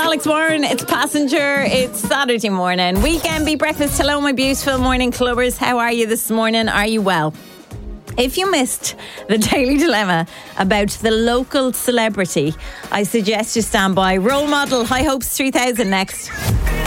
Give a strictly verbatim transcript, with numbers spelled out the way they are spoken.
Alex Warren, it's Passenger, it's Saturday morning. Weekend Beat Breakfast. Hello, my beautiful morning clubbers. How are you this morning? Are you well? If you missed the Daily Dilemma about the local celebrity, I suggest you stand by. Role model, High Hopes three thousand next.